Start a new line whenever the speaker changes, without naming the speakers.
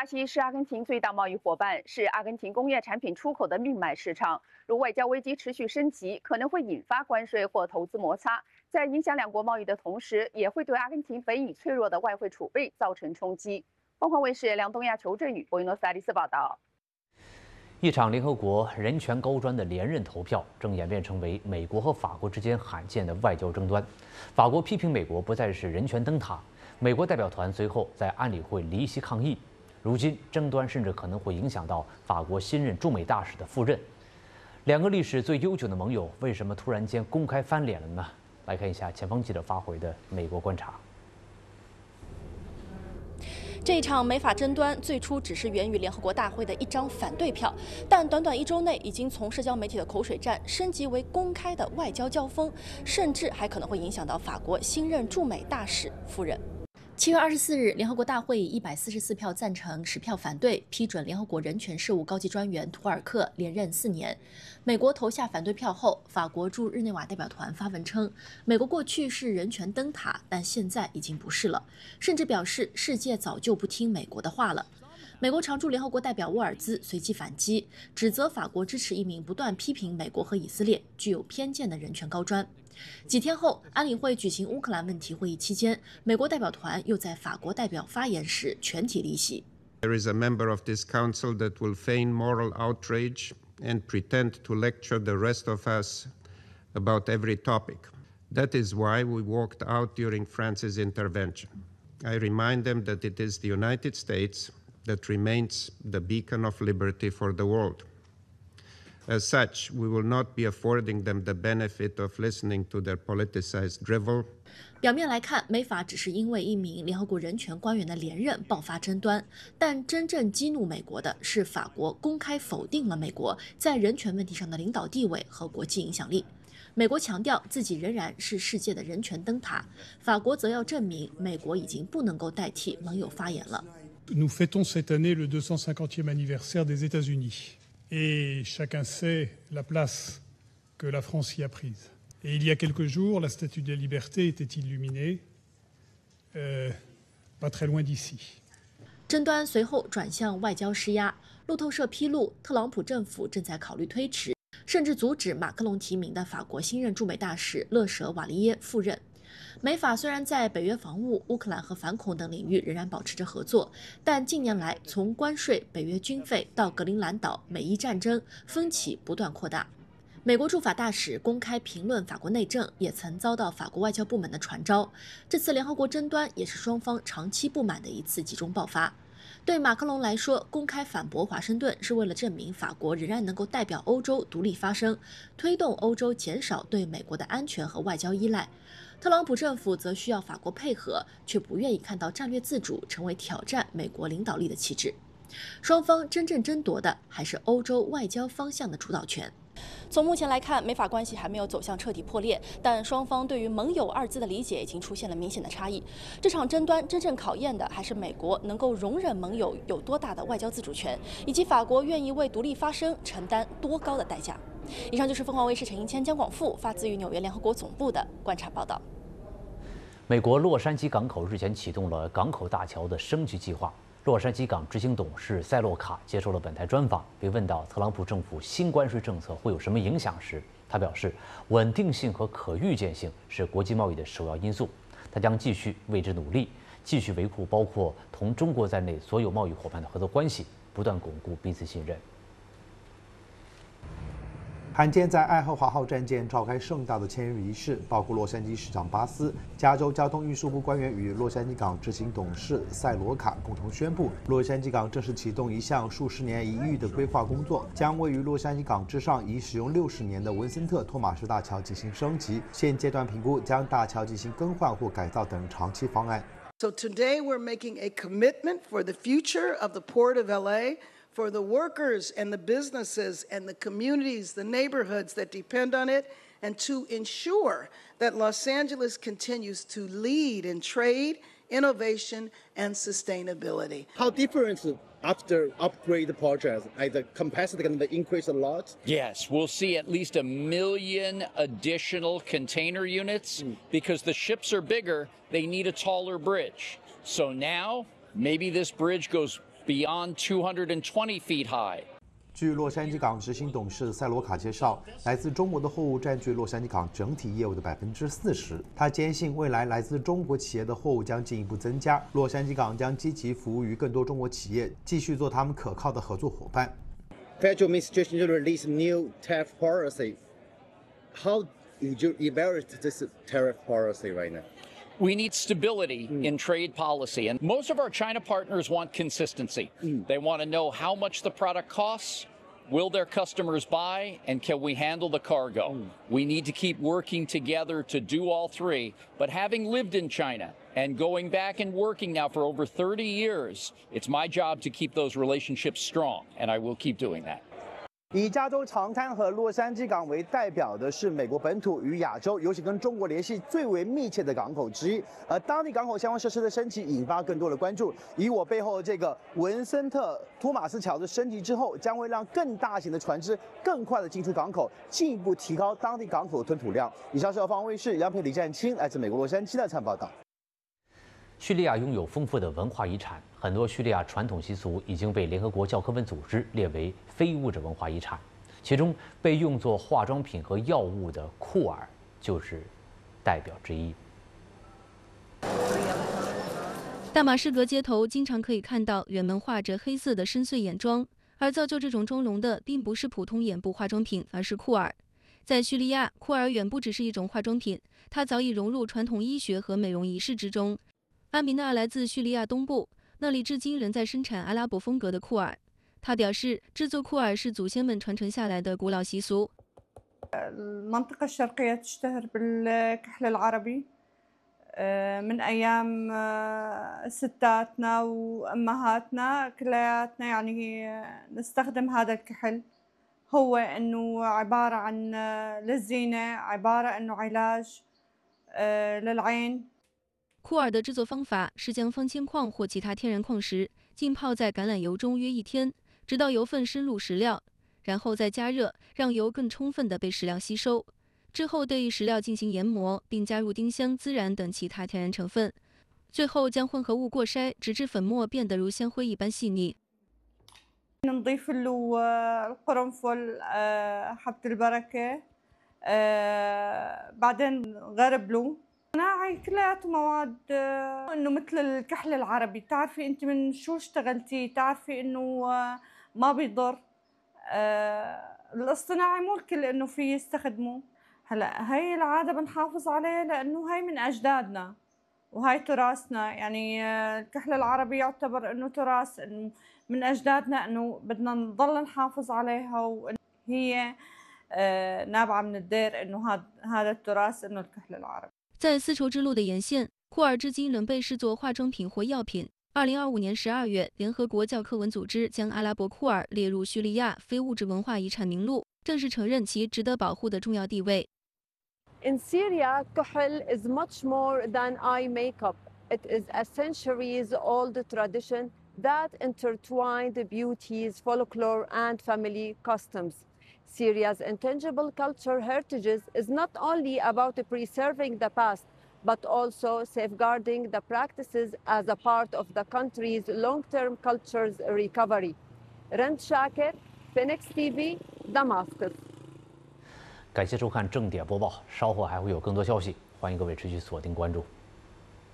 西是阿根廷最大贸易伙伴，是阿根廷工业产品出口的命脉市场。如外交危机持续升级，可能会引发关税或投资摩擦，在影响两国贸易的同时，也会对阿根廷本已脆弱的外汇储备造成冲击。凤凰卫视梁东亚、裘振宇、博伊诺斯艾利斯报道。
一场联合国人权高专的连任投票，正演变成为美国和法国之间罕见的外交争端。法国批评美国不再是人权灯塔，美国代表团随后在安理会离席抗议。如今争端甚至可能会影响到法国新任驻美大使的赴任。两个历史最悠久的盟友，为什么突然间公开翻脸了呢？来看一下前方记者发回的美国观察。
这场美法争端最初只是源于联合国大会的一张反对票，但短短1周内已经从社交媒体的口水战升级为公开的外交交锋，甚至还可能会影响到法国新任驻美大使赴任。7月24日，联合国大会以144票赞成、10票反对，批准联合国人权事务高级专员图尔克连任4年。美国投下反对票后，法国驻日内瓦代表团发文称，美国过去是人权灯塔，但现在已经不是了，甚至表示世界早就不听美国的话了。美国常驻联合国代表沃尔兹随即反击，指责法国支持一名不断批评美国和以色列、具有偏见的人权高专。几天后，安理会举行乌克兰问题会议期间，美国代表团又在法国代表发言时全体离席。
There is a member of this council that will feign moral outrage and pretend to lecture the rest of us about every topic. That is why we walked out during France's intervention. I remind them that it is the United States that remains the beacon of liberty for the world. As such, we will not be affording them the benefit of listening to their politicized drivel.
表面来看，美法只是因为一名联合国人权官员的连任爆发争端，但真正激怒美国的是法国公开否定了美国在人权问题上的领导地位和国际影响力。美国强调自己仍然是世界的人权灯塔，法国则要证明美国已经不能够代替盟友发言了。
Nous fêtons cette année le 250e anniversaire des États-Unis. Et chacun sait la place que la France y a prise. Et il y a quelques jours, la Statue de la Liberté était illuminée, pas très loin d'ici.
争端随后转向外交施压。路透社披露，特朗普政府正在考虑推迟，甚至阻止马克龙提名的法国新任驻美大使勒舍瓦利耶赴任。美法虽然在北约防务、乌克兰和反恐等领域仍然保持着合作，但近年来从关税、北约军费到格陵兰岛、美伊战争，分歧不断扩大。美国驻法大使公开评论法国内政，也曾遭到法国外交部门的传召。这次联合国争端也是双方长期不满的一次集中爆发。对马克龙来说，公开反驳华盛顿是为了证明法国仍然能够代表欧洲独立发声，推动欧洲减少对美国的安全和外交依赖。特朗普政府则需要法国配合，却不愿意看到战略自主成为挑战美国领导力的旗帜。双方真正争夺的还是欧洲外交方向的主导权。从目前来看，美法关系还没有走向彻底破裂，但双方对于盟友二字的理解已经出现了明显的差异。这场争端真正考验的还是美国能够容忍盟友有多大的外交自主权，以及法国愿意为独立发声承担多高的代价。以上就是凤凰卫视陈英谦、江广富发自于纽约联合国总部的观察报道。
美国洛杉矶港口日前启动了港口大桥的升级计划。洛杉矶港执行董事塞洛卡接受了本台专访，被问到特朗普政府新关税政策会有什么影响时，他表示，稳定性和可预见性是国际贸易的首要因素，他将继续为之努力，继续维护包括同中国在内所有贸易伙伴的合作关系，不断巩固彼此信任。
罕见在爱荷华号战舰召开盛大的签约仪式，包括洛杉矶市长巴斯、加州交通运输部官员与洛杉矶港执行董事塞罗卡共同宣布，洛杉矶港正式启动一项数十年一遇的规划工作，将位于洛杉矶港之上已使用60年的文森特·托马斯大桥进行升级。现阶段评估将大桥进行更换或改造等长期方案。
So today we're making a commitment for the future of the Port of LA.For the workers and the businesses and the communities, the neighborhoods that depend on it, and to ensure that Los Angeles continues to lead in trade, innovation, and sustainability.
How different after upgrade projects? Like the capacity can increase a lot?
Yes, we'll see at least 1 million additional container units because the ships are bigger, they need a taller bridge. So now maybe this bridge goes beyond 220 feet high.
据洛杉矶港执行董事塞罗卡介绍，来自中国的货物占据洛杉矶港整体业务的40%。他坚信未来来自中国企业的货物将进一步增加，洛杉矶港将积极服务于更多中国企业，继续做他们可靠的合作伙伴。
Federal administration to release new tariff policy. How would you evaluate this tariff policy right now?
We need stability in trade policy. And most of our China partners want consistency. They want to know how much the product costs, will their customers buy, and can we handle the cargo? We need to keep working together to do all three. But having lived in China and going back and working now for over 30 years, it's my job to keep those relationships strong, and I will keep doing that.
以加州长滩和洛杉矶港为代表的是美国本土与亚洲，尤其跟中国联系最为密切的港口之一。而当地港口相关设施的升级，引发更多的关注。以我背后这个文森特托马斯桥的升级之后，将会让更大型的船只更快的进出港口，进一步提高当地港口的吞吐量。以上是由方卫视杨培、李占清来自美国洛杉矶的参报道。
叙利亚拥有丰富的文化遗产，很多叙利亚传统习俗已经被联合国教科文组织列为非物质文化遗产，其中被用作化妆品和药物的库尔就是代表之一。
大马士革街头经常可以看到人们画着黑色的深邃眼妆，而造就这种妆容的并不是普通眼部化妆品，而是库尔。在叙利亚，库尔远不只是一种化妆品，它早已融入传统医学和美容仪式之中。阿米娜来自叙利亚东部，那里至今仍在生产阿拉伯风格的库尔。他表示，制作库尔是祖先们传承下来的古老习俗。
المنطقة الشرقية تشتهر بالكحل العربي من أيام ستاتنا وأمهاتنا كلياتنا يعني نستخدم هذا الكحل هو إنه عبارة عن للزينة عبارة إنه علاج للعين。
库尔的制作方法是将方铅矿或其他天然矿石浸泡在橄榄油中约1天，直到油分深入石料，然后再加热，让油更充分地被石料吸收。之后对石料进行研磨，并加入丁香、孜然等其他天然成分，最后将混合物过筛，直至粉末变得如香灰一般细腻。
نضيف له القرنفل حبة البركة بعدين غرب له صناعي كلياته مواد انه مثل الكحل العربي بتعرفي انت من شو اشتغلتي تعرفي انه ما بيضر الاصطناعي مو الكل انه في يستخدمه هلا هي العاده بنحافظ عليها لانه هي من اجدادنا وهي تراثنا يعني الكحل العربي يعتبر انه تراث انه من اجدادنا انه بدنا نضل نحافظ عليها وهي نابعه من الدير انه هذا التراث انه الكحل العربي。
在丝绸之路的沿线，库尔至今仍被视作化妆品或药品。2025年12月，联合国教科文组织将阿拉伯库尔列入叙利亚非物质文化遗产名录，正式承认其值得保护的重要地位。
In Syria, kuhl is much more than eye makeup. It is a centuries-old tradition that intertwined beauties, folklore, and family customs. Syria's intangible culture heritages is not only about preserving the past, but also safeguarding the practices as a part of the country's long-term culture's recovery. Rand Shakir, Phoenix TV, Damascus.
感谢收看正点播报，稍后还会有更多消息，欢迎各位持续锁定关注。